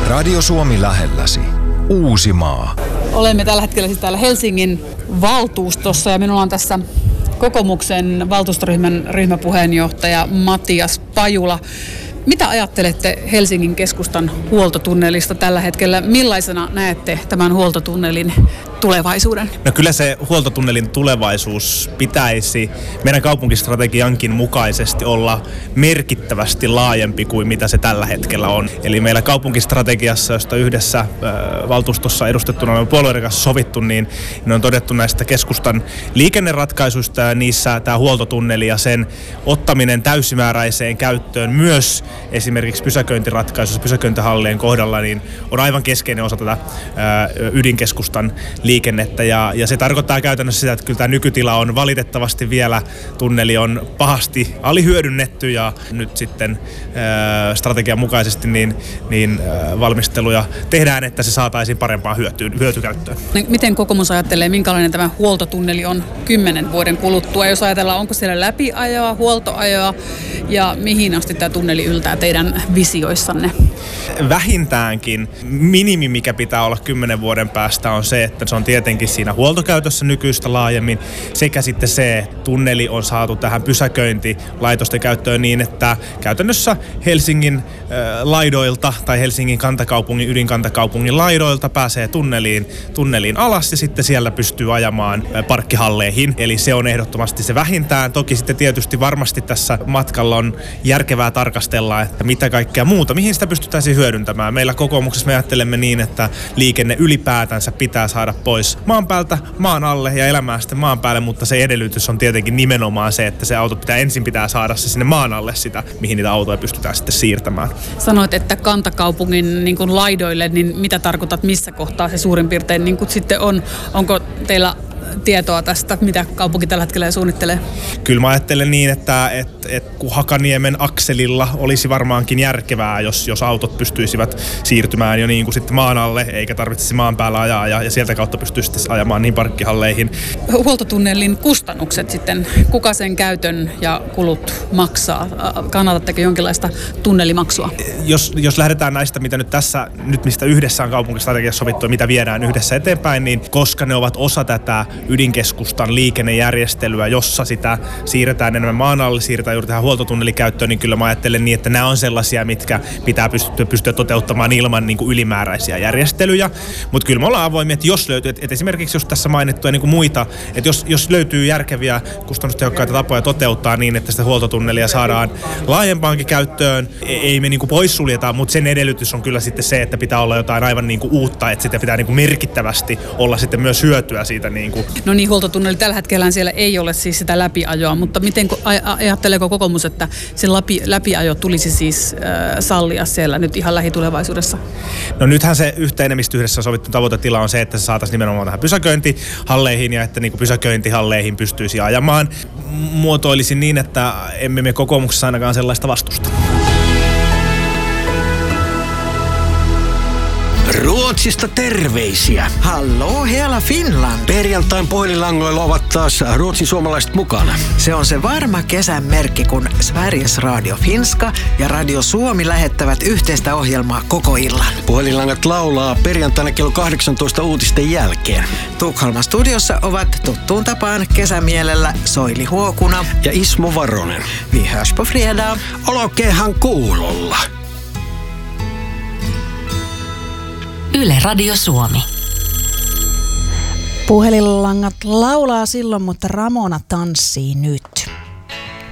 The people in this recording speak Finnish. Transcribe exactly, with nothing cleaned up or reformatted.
Radio Suomi lähelläsi. Uusimaa. Olemme tällä hetkellä siis täällä Helsingin valtuustossa ja minulla on tässä kokoomuksen valtuustoryhmän ryhmäpuheenjohtaja Matias Pajula. Mitä ajattelette Helsingin keskustan huoltotunnelista tällä hetkellä? Millaisena näette tämän huoltotunnelin tulevaisuuden? No kyllä se huoltotunnelin tulevaisuus pitäisi meidän kaupunkistrategiankin mukaisesti olla merkittävästi laajempi kuin mitä se tällä hetkellä on. Eli meillä kaupunkistrategiassa, josta yhdessä äh, valtuustossa edustettuna on puolueiden kanssa sovittu, niin ne on todettu näistä keskustan liikenneratkaisuista ja niissä tämä huoltotunneli ja sen ottaminen täysimääräiseen käyttöön myös esimerkiksi pysäköintiratkaisuissa, pysäköintihallien kohdalla, niin on aivan keskeinen osa tätä ää, ydinkeskustan liikennettä. Ja, ja se tarkoittaa käytännössä sitä, että kyllä tämä nykytila on valitettavasti vielä, tunneli on pahasti alihyödynnetty ja nyt sitten ää, strategian mukaisesti niin, niin ää, valmisteluja tehdään, että se saataisiin parempaan hyötyyn, hyötykäyttöön. Miten kokoomus ajattelee, minkälainen tämä huoltotunneli on kymmenen vuoden kuluttua? Jos ajatellaan, onko siellä läpiajoa, huoltoajoa ja mihin asti tämä tunneli yltää teidän visioissanne? Vähintäänkin minimi, mikä pitää olla kymmenen vuoden päästä, on se, että se on tietenkin siinä huoltokäytössä nykyistä laajemmin, sekä sitten se, että tunneli on saatu tähän pysäköintilaitosten käyttöön niin, että käytännössä Helsingin äh, laidoilta tai Helsingin kantakaupungin, ydinkantakaupungin laidoilta pääsee tunneliin, tunneliin alas ja sitten siellä pystyy ajamaan äh, parkkihalleihin. Eli se on ehdottomasti se vähintään. Toki sitten tietysti varmasti tässä matkalla on järkevää tarkastella, että mitä kaikkea muuta, mihin sitä pystyttäisiin hyödyntämään. Meillä kokoomuksessa me ajattelemme niin, että liikenne ylipäätänsä pitää saada pois maan päältä, maan alle ja elämään sitten maan päälle, mutta se edellytys on tietenkin nimenomaan se, että se auto pitää ensin pitää saada se sinne maan alle sitä, mihin niitä autoja pystytään sitten siirtämään. Sanoit, että kantakaupungin niin kuin laidoille, niin mitä tarkoitat, missä kohtaa se suurin piirtein niin kuin sitten on? Onko teillä tietoa tästä, mitä kaupunki tällä hetkellä suunnittelee? Kyllä mä ajattelen niin, että, että, että kun Hakaniemen akselilla olisi varmaankin järkevää, jos, jos autot pystyisivät siirtymään jo niin kuin sitten maan alle, eikä tarvitsisi maan päällä ajaa ja, ja sieltä kautta pystyisi ajamaan niin parkkihalleihin. Huoltotunnelin kustannukset sitten, kuka sen käytön ja kulut maksaa? Kannatatteko jonkinlaista tunnelimaksua? Jos, jos lähdetään näistä, mitä nyt tässä, nyt mistä yhdessä on kaupunkistrategiassa sovittu ja mitä viedään yhdessä eteenpäin, niin koska ne ovat osa tätä ydinkeskustan liikennejärjestelyä, jossa sitä siirretään enemmän maan alle, siirretään juuri tähän huoltotunnelikäyttöön, niin kyllä mä ajattelen niin, että nämä on sellaisia, mitkä pitää pystyä, pystyä toteuttamaan ilman niin kuin ylimääräisiä järjestelyjä. Mutta kyllä me ollaan avoimia, että jos löytyy, että esimerkiksi jos tässä mainittuja niin kuin muita, että jos, jos löytyy järkeviä kustannustehokkaita tapoja toteuttaa niin, että sitä huoltotunnelia saadaan laajempaankin käyttöön, ei me niin kuin poissuljeta, mutta sen edellytys on kyllä sitten se, että pitää olla jotain aivan niin kuin uutta, että sitä pitää niin kuin merkittävästi olla sitten myös hyötyä siitä niin kuin. No niin, huoltotunneli tällä hetkellä siellä ei ole siis sitä läpiajoa, mutta miten ajatteleeko kokoomus, että se läpi, läpiajo tulisi siis äh, sallia siellä nyt ihan lähitulevaisuudessa? No nythän se yhteenemistä yhdessä sovittu tavoitetila on se, että se saataisiin nimenomaan tähän pysäköintihalleihin ja että niin kuin pysäköintihalleihin pystyisi ajamaan. Muotoilisin niin, että emme me kokoomuksessa ainakaan sellaista vastusta. Ruotsista terveisiä. Hallå hela Finland. Perjantain puhelinlangoilla ovat taas ruotsin suomalaiset mukana. Se on se varma kesän merkki, kun Sveriges Radio Finska ja Radio Suomi lähettävät yhteistä ohjelmaa koko illan. Puhelinlangat laulaa perjantaina kello kahdeksantoista uutisten jälkeen. Tukholman studiossa ovat tuttuun tapaan kesämielellä Soili Huokuna ja Ismo Varonen. Vi hörs på fredag. Olkeehan kuulolla. Yle Radio Suomi. Puhelinlangat laulaa silloin, mutta Ramona tanssii nyt.